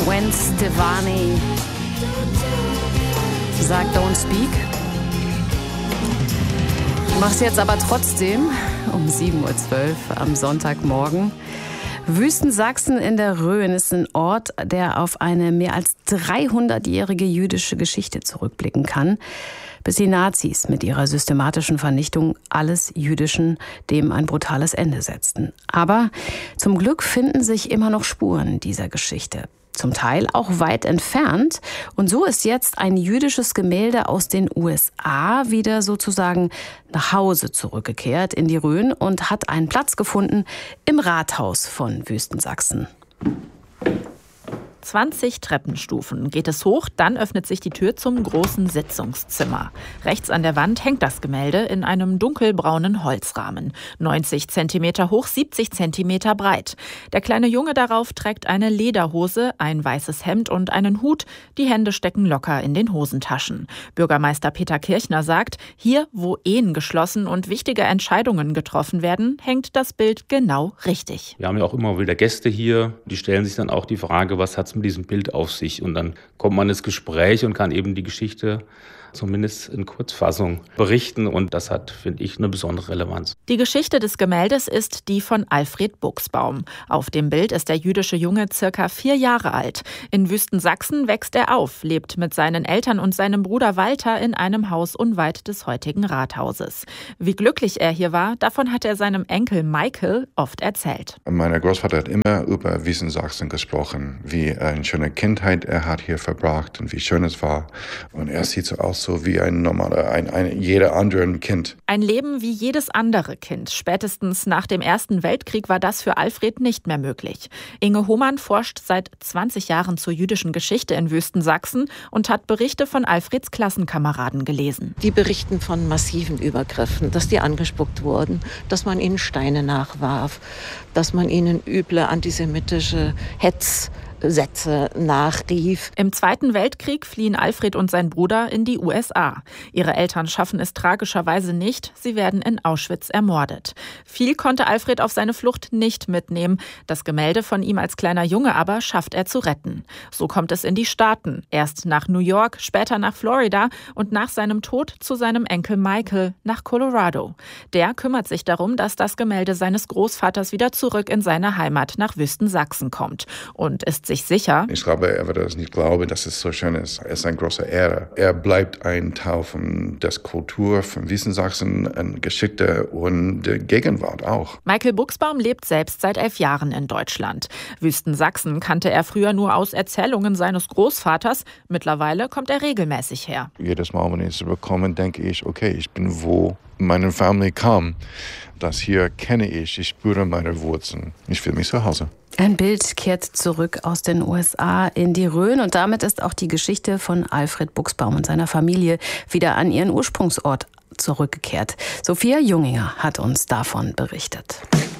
Gwen Stefani sagt Don't Speak. Ich mach's jetzt aber trotzdem um 7:12 Uhr am Sonntagmorgen. Wüstensachsen in der Rhön ist ein Ort, der auf eine mehr als 300-jährige jüdische Geschichte zurückblicken kann, bis die Nazis mit ihrer systematischen Vernichtung alles Jüdischen dem ein brutales Ende setzten. Aber zum Glück finden sich immer noch Spuren dieser Geschichte. Zum Teil auch weit entfernt. Und so ist jetzt ein jüdisches Gemälde aus den USA wieder sozusagen nach Hause zurückgekehrt in die Rhön und hat einen Platz gefunden im Rathaus von Wüstensachsen. 20 Treppenstufen geht es hoch, dann öffnet sich die Tür zum großen Sitzungszimmer. Rechts an der Wand hängt das Gemälde in einem dunkelbraunen Holzrahmen. 90 Zentimeter hoch, 70 Zentimeter breit. Der kleine Junge darauf trägt eine Lederhose, ein weißes Hemd und einen Hut. Die Hände stecken locker in den Hosentaschen. Bürgermeister Peter Kirchner sagt, hier, wo Ehen geschlossen und wichtige Entscheidungen getroffen werden, hängt das Bild genau richtig. Wir haben ja auch immer wieder Gäste hier, die stellen sich dann auch die Frage, was hat mit diesem Bild auf sich. Und dann kommt man ins Gespräch und kann eben die Geschichte zumindest in Kurzfassung berichten. Und das hat, finde ich, eine besondere Relevanz. Die Geschichte des Gemäldes ist die von Alfred Buchsbaum. Auf dem Bild ist der jüdische Junge circa 4 Jahre alt. In Wüstensachsen wächst er auf, lebt mit seinen Eltern und seinem Bruder Walter in einem Haus unweit des heutigen Rathauses. Wie glücklich er hier war, davon hat er seinem Enkel Michael oft erzählt. Mein Großvater hat immer über Wüstensachsen gesprochen, wie eine schöne Kindheit er hat hier verbracht und wie schön es war. Und er sieht so aus, so wie ein normaler, jeder andere Kind. Ein Leben wie jedes andere Kind. Spätestens nach dem Ersten Weltkrieg war das für Alfred nicht mehr möglich. Inge Hohmann forscht seit 20 Jahren zur jüdischen Geschichte in Wüstensachsen und hat Berichte von Alfreds Klassenkameraden gelesen. Die berichten von massiven Übergriffen, dass die angespuckt wurden, dass man ihnen Steine nachwarf, dass man ihnen üble antisemitische Hetzsätze nachrief. Im Zweiten Weltkrieg fliehen Alfred und sein Bruder in die USA. Ihre Eltern schaffen es tragischerweise nicht. Sie werden in Auschwitz ermordet. Viel konnte Alfred auf seine Flucht nicht mitnehmen. Das Gemälde von ihm als kleiner Junge aber schafft er zu retten. So kommt es in die Staaten. Erst nach New York, später nach Florida und nach seinem Tod zu seinem Enkel Michael nach Colorado. Der kümmert sich darum, dass das Gemälde seines Großvaters wieder zurück in seine Heimat nach Wüstensachsen kommt und ist sich sicher. Ich glaube, er würde das nicht glauben, dass es so schön ist. Es ist eine große Ehre. Er bleibt ein Teil von der Kultur von Wüstensachsen, Geschichte und Gegenwart auch. Michael Buchsbaum lebt selbst seit 11 Jahren in Deutschland. Wüstensachsen kannte er früher nur aus Erzählungen seines Großvaters. Mittlerweile kommt er regelmäßig her. Jedes Mal, wenn ich zurückkomme, denke ich, okay, ich bin wo meine Familie kam. Das hier kenne ich spüre meine Wurzeln. Ich fühle mich zu Hause. Ein Bild kehrt zurück aus den USA in die Rhön und damit ist auch die Geschichte von Alfred Buchsbaum und seiner Familie wieder an ihren Ursprungsort zurückgekehrt. Sophia Junginger hat uns davon berichtet.